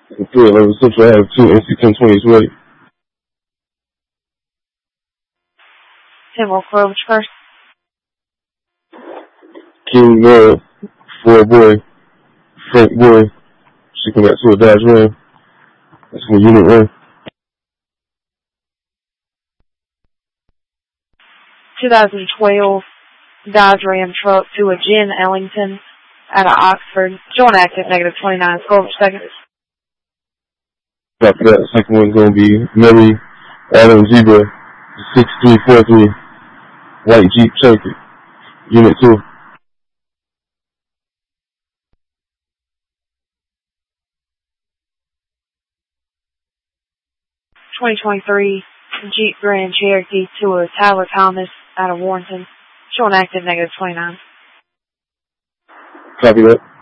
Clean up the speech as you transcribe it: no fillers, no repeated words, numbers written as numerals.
311 Central Ave, 2 NC-1020 is ready. 10 will Clover first. King Love, 4 boy, Frank boy, she come back to a Dodge Ram. That's from Unit 1. 2012 Dodge Ram truck to a Jen Ellington out of Oxford. Showing active -29. Clover second. After that, second one's going to be Mary Allen Zebra, 6343, white Jeep Cherokee, Unit 2. 2023 Jeep Grand Cherokee to a Tyler Thomas out of Warrenton. Showing active -29. Copy that.